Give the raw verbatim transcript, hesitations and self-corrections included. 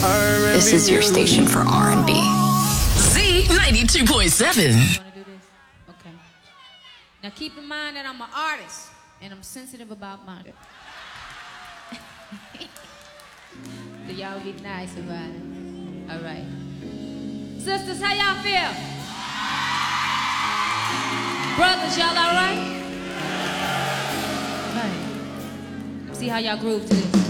This is your station for R and B. Z ninety-two point seven. Want to do this? Okay. Now keep in mind that I'm an artist and I'm sensitive about murder. So y'all be nice about it. All right. Sisters, how y'all feel? Brothers, y'all all right? All right. See how y'all groove to this.